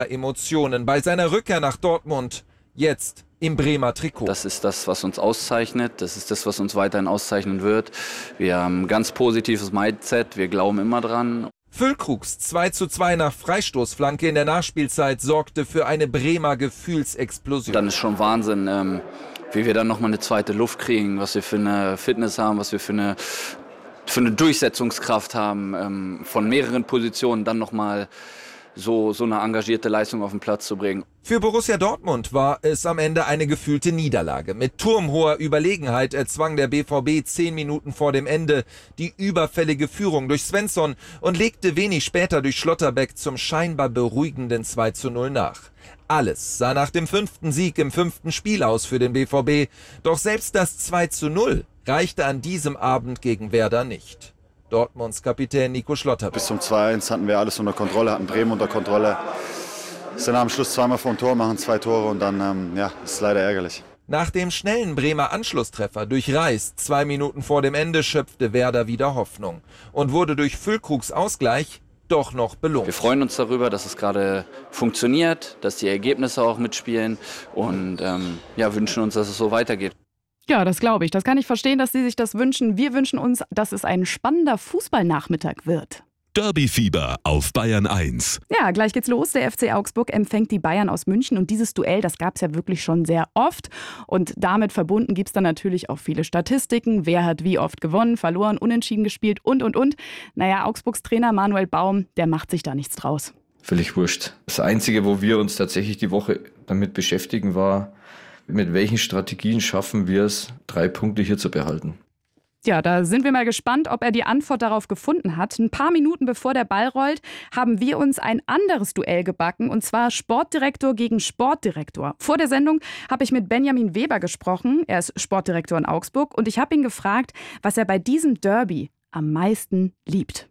Emotionen bei seiner Rückkehr nach Dortmund, jetzt im Bremer Trikot. Das ist das, was uns auszeichnet. Das ist das, was uns weiterhin auszeichnen wird. Wir haben ein ganz positives Mindset. Wir glauben immer dran. Füllkrugs 2:2 nach Freistoßflanke in der Nachspielzeit sorgte für eine Bremer Gefühlsexplosion. Dann ist schon Wahnsinn, wie wir dann nochmal eine zweite Luft kriegen, was wir für eine Fitness haben, was wir für eine Durchsetzungskraft haben, von mehreren Positionen dann nochmal so eine engagierte Leistung auf den Platz zu bringen. Für Borussia Dortmund war es am Ende eine gefühlte Niederlage. Mit turmhoher Überlegenheit erzwang der BVB 10 Minuten vor dem Ende die überfällige Führung durch Svensson und legte wenig später durch Schlotterbeck zum scheinbar beruhigenden 2:0 nach. Alles sah nach dem 5. Sieg im 5. Spiel aus für den BVB. Doch selbst das 2:0 reichte an diesem Abend gegen Werder nicht. Dortmunds Kapitän Nico Schlotterbeck. Bis zum 2:1 hatten wir alles unter Kontrolle, hatten Bremen unter Kontrolle. Sind am Schluss zweimal vor dem Tor, machen 2 Tore und dann ist leider ärgerlich. Nach dem schnellen Bremer Anschlusstreffer durch Reis 2 Minuten vor dem Ende schöpfte Werder wieder Hoffnung und wurde durch Füllkrugs Ausgleich doch noch belohnt. Wir freuen uns darüber, dass es gerade funktioniert, dass die Ergebnisse auch mitspielen und wünschen uns, dass es so weitergeht. Ja, das glaube ich. Das kann ich verstehen, dass Sie sich das wünschen. Wir wünschen uns, dass es ein spannender Fußballnachmittag wird. Derby-Fieber auf Bayern 1. Ja, gleich geht's los. Der FC Augsburg empfängt die Bayern aus München. Und dieses Duell, das gab es ja wirklich schon sehr oft. Und damit verbunden gibt es dann natürlich auch viele Statistiken. Wer hat wie oft gewonnen, verloren, unentschieden gespielt und. Naja, Augsburgs Trainer Manuel Baum, der macht sich da nichts draus. Völlig wurscht. Das Einzige, wo wir uns tatsächlich die Woche damit beschäftigen, war, mit welchen Strategien schaffen wir es, 3 Punkte hier zu behalten. Ja, da sind wir mal gespannt, ob er die Antwort darauf gefunden hat. Ein paar Minuten bevor der Ball rollt, haben wir uns ein anderes Duell gebacken, und zwar Sportdirektor gegen Sportdirektor. Vor der Sendung habe ich mit Benjamin Weber gesprochen. Er ist Sportdirektor in Augsburg und ich habe ihn gefragt, was er bei diesem Derby am meisten liebt.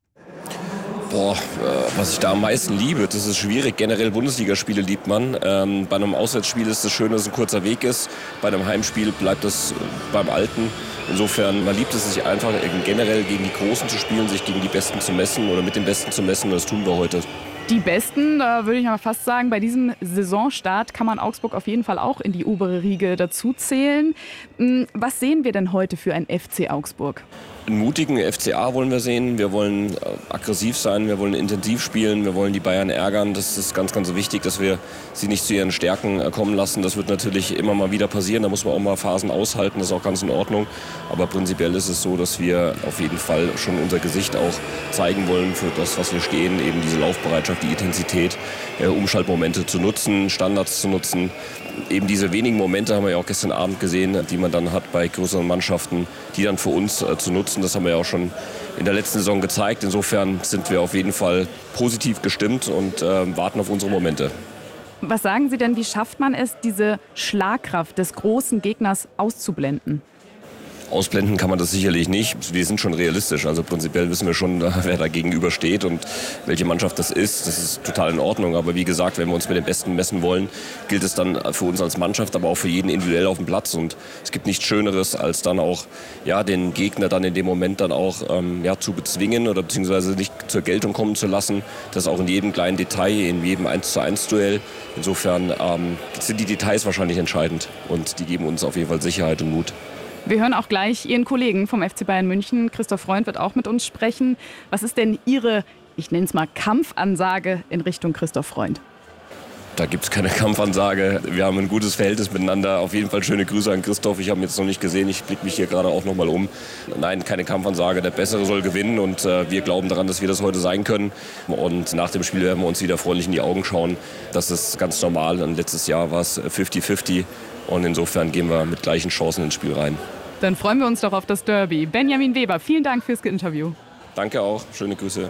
Was ich da am meisten liebe, das ist schwierig. Generell Bundesligaspiele liebt man. Bei einem Auswärtsspiel ist es schön, dass es ein kurzer Weg ist. Bei einem Heimspiel bleibt es beim Alten. Insofern, man liebt es sich einfach generell gegen die Großen zu spielen, sich gegen die Besten zu messen oder mit den Besten zu messen. Und das tun wir heute. Die Besten, da würde ich mal fast sagen, bei diesem Saisonstart kann man Augsburg auf jeden Fall auch in die obere Riege dazu zählen. Was sehen wir denn heute für ein FC Augsburg? Einen mutigen FCA wollen wir sehen. Wir wollen aggressiv sein, wir wollen intensiv spielen, wir wollen die Bayern ärgern. Das ist ganz, ganz wichtig, dass wir sie nicht zu ihren Stärken kommen lassen. Das wird natürlich immer mal wieder passieren. Da muss man auch mal Phasen aushalten, das ist auch ganz in Ordnung. Aber prinzipiell ist es so, dass wir auf jeden Fall schon unser Gesicht auch zeigen wollen für das, was wir stehen. Eben diese Laufbereitschaft, die Intensität, Umschaltmomente zu nutzen, Standards zu nutzen. Eben diese wenigen Momente haben wir ja auch gestern Abend gesehen, die man dann hat bei größeren Mannschaften, die dann für uns zu nutzen. Das haben wir ja auch schon in der letzten Saison gezeigt. Insofern sind wir auf jeden Fall positiv gestimmt und warten auf unsere Momente. Was sagen Sie denn, wie schafft man es, diese Schlagkraft des großen Gegners auszublenden? Ausblenden kann man das sicherlich nicht. Wir sind schon realistisch. Also prinzipiell wissen wir schon, wer da gegenüber steht und welche Mannschaft das ist. Das ist total in Ordnung. Aber wie gesagt, wenn wir uns mit den Besten messen wollen, gilt es dann für uns als Mannschaft, aber auch für jeden individuell auf dem Platz. Und es gibt nichts Schöneres, als dann auch den Gegner dann in dem Moment dann auch zu bezwingen oder beziehungsweise nicht zur Geltung kommen zu lassen. Das auch in jedem kleinen Detail, in jedem 1:1 Duell. Insofern sind die Details wahrscheinlich entscheidend und die geben uns auf jeden Fall Sicherheit und Mut. Wir hören auch gleich Ihren Kollegen vom FC Bayern München. Christoph Freund wird auch mit uns sprechen. Was ist denn Ihre, ich nenne es mal, Kampfansage in Richtung Christoph Freund? Da gibt es keine Kampfansage. Wir haben ein gutes Verhältnis miteinander. Auf jeden Fall schöne Grüße an Christoph. Ich habe ihn jetzt noch nicht gesehen. Ich blicke mich hier gerade auch noch mal um. Nein, keine Kampfansage. Der Bessere soll gewinnen. Und wir glauben daran, dass wir das heute sein können. Und nach dem Spiel werden wir uns wieder freundlich in die Augen schauen. Das ist ganz normal. Und letztes Jahr war es 50-50. Und insofern gehen wir mit gleichen Chancen ins Spiel rein. Dann freuen wir uns doch auf das Derby. Benjamin Weber, vielen Dank fürs Interview. Danke auch. Schöne Grüße.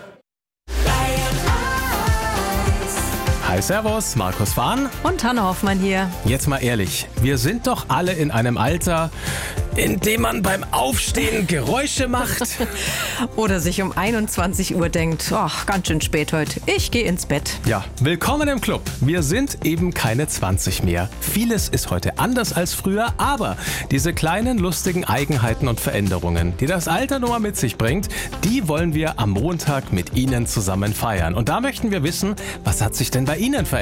Hi, servus, Markus Fahn und Hanne Hoffmann hier. Jetzt mal ehrlich, wir sind doch alle in einem Alter, Indem man beim Aufstehen Geräusche macht. Oder sich um 21 Uhr denkt, ach, ganz schön spät heute, ich gehe ins Bett. Ja, willkommen im Club. Wir sind eben keine 20 mehr. Vieles ist heute anders als früher, aber diese kleinen lustigen Eigenheiten und Veränderungen, die das Alter nun mal mit sich bringt, die wollen wir am Montag mit Ihnen zusammen feiern. Und da möchten wir wissen, was hat sich denn bei Ihnen verändert?